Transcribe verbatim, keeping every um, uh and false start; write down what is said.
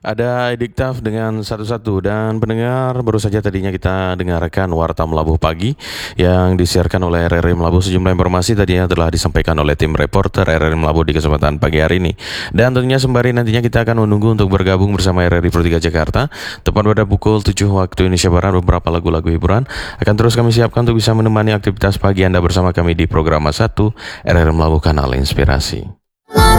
Ada Ediktaf dengan satu-satu. Dan pendengar, baru saja tadinya kita dengarkan Warta Melabuh Pagi yang disiarkan oleh R R I Melabuh. Sejumlah informasi tadinya telah disampaikan oleh tim reporter R R I Melabuh di kesempatan pagi hari ini. Dan tentunya sembari nantinya kita akan menunggu untuk bergabung bersama R R I Pro tiga Jakarta tepat pada pukul tujuh waktu Indonesia Barat. Beberapa lagu-lagu hiburan akan terus kami siapkan untuk bisa menemani aktivitas pagi Anda bersama kami di program satu R R I Melabuh, Kanal Inspirasi.